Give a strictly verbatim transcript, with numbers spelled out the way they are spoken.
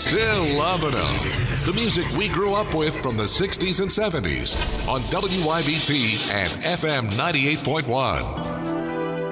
Still loving them. The music we grew up with from the sixties and seventies on W I B T and F M ninety-eight point one.